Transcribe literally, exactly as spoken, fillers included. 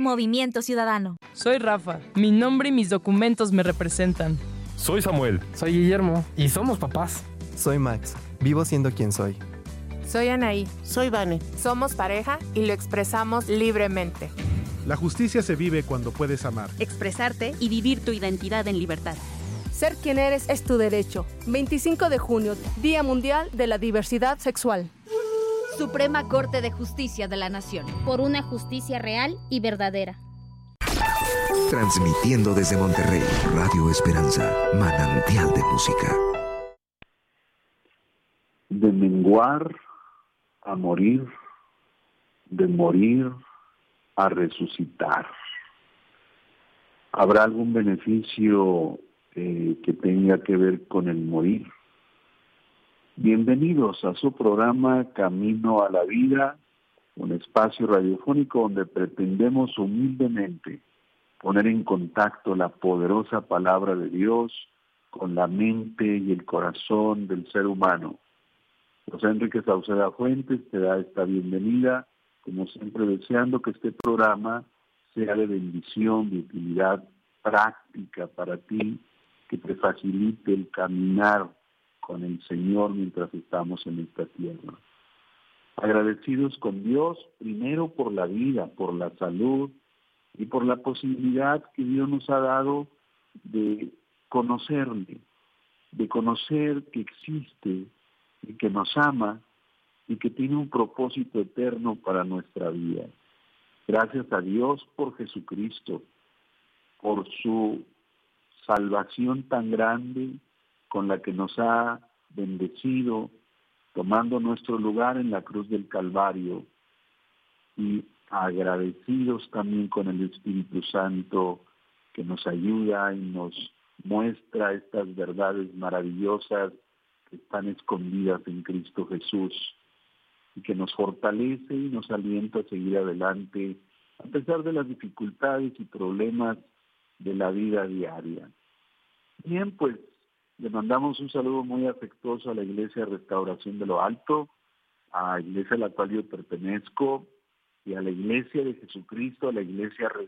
Movimiento Ciudadano. Soy Rafa. Mi nombre y mis documentos me representan. Soy Samuel. Soy Guillermo. Y somos papás. Soy Max. Vivo siendo quien soy. Soy Anaí. Soy Vane. Somos pareja y lo expresamos libremente. La justicia se vive cuando puedes amar, expresarte y vivir tu identidad en libertad. Ser quien eres es tu derecho. veinticinco de junio, Día Mundial de la Diversidad Sexual. Suprema Corte de Justicia de la Nación. Por una justicia real y verdadera. Transmitiendo desde Monterrey, Radio Esperanza, manantial de música. De menguar a morir, de morir a resucitar. ¿Habrá algún beneficio eh, que tenga que ver con el morir? Bienvenidos a su programa Camino a la Vida, un espacio radiofónico donde pretendemos humildemente poner en contacto la poderosa palabra de Dios con la mente y el corazón del ser humano. José Enrique Sauceda Fuentes te da esta bienvenida, como siempre deseando que este programa sea de bendición, de utilidad práctica para ti, que te facilite el caminar con el Señor mientras estamos en esta tierra. Agradecidos con Dios, primero por la vida, por la salud y por la posibilidad que Dios nos ha dado de conocerle, de conocer que existe y que nos ama y que tiene un propósito eterno para nuestra vida. Gracias a Dios por Jesucristo, por su salvación tan grande con la que nos ha bendecido, tomando nuestro lugar en la cruz del Calvario, y agradecidos también con el Espíritu Santo que nos ayuda y nos muestra estas verdades maravillosas que están escondidas en Cristo Jesús y que nos fortalece y nos alienta a seguir adelante a pesar de las dificultades y problemas de la vida diaria. Bien, pues le mandamos un saludo muy afectuoso a la Iglesia Restauración de lo Alto, a la iglesia a la cual yo pertenezco, y a la Iglesia de Jesucristo, a la Iglesia